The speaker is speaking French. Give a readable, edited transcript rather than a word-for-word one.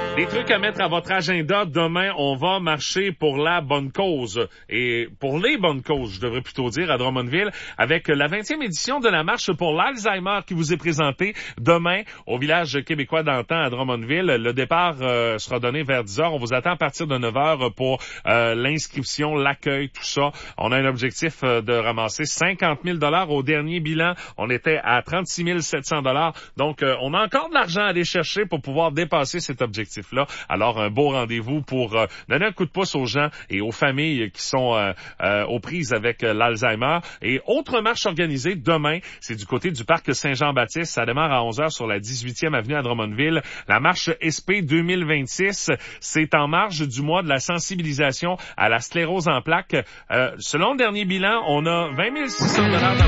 Des trucs à mettre à votre agenda. Demain, on va marcher pour la bonne cause. Et pour les bonnes causes, je devrais plutôt dire, à Drummondville, avec la 20e édition de la marche pour l'Alzheimer qui vous est présentée demain au village québécois d'antan à Drummondville. Le départ sera donné vers 10h. On vous attend à partir de 9h pour l'inscription, l'accueil, tout ça. On a un objectif de ramasser 50 000 $ au dernier bilan. On était à 36 700 $. Donc, on a encore de l'argent à aller chercher pour pouvoir dépasser cet objectif-là. Alors, un beau rendez-vous pour donner un coup de pouce aux gens et aux familles qui sont aux prises avec l'Alzheimer. Et autre marche organisée demain, c'est du côté du parc Saint-Jean-Baptiste. Ça démarre à 11h sur la 18e avenue à Drummondville. La marche SP 2026, c'est en marge du mois de la sensibilisation à la sclérose en plaques. Selon le dernier bilan, on a 20 600 $ dans